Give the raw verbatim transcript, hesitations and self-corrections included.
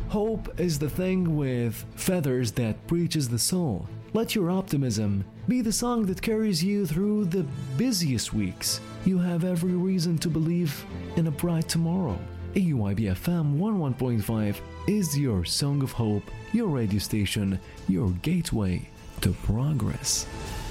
Hope is the thing with feathers that reaches the soul. Let your optimism be the song that carries you through the busiest weeks. You have every reason to believe in a bright tomorrow. A U I B F M one oh one point five is your song of hope, your radio station, your gateway to progress.